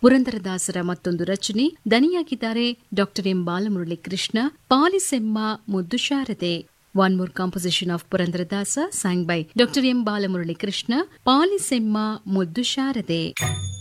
ಪುರಂದರದಾಸರ ಮತ್ತೊಂದು ರಚನೆ, ದನಿಯಾಗಿದ್ದಾರೆ ಡಾಕ್ಟರ್ ಎಂ ಬಾಲಮುರಳಿ ಕೃಷ್ಣ. ಪಾಲಿಸೆಮ್ಮ ಮುದ್ದು ಶಾರದೆ. One more composition of Purandaradasa sang by Dr. M. Balamurali Krishna, Palisemma Muddu Sharade.